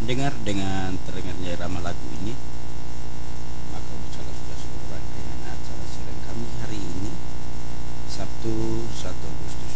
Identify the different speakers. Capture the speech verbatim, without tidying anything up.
Speaker 1: Pendengar, dengan terdengarnya irama lagu ini, maka ucaplah sudah seluruh rangkaian acara siaran kami hari ini, Sabtu satu Agustus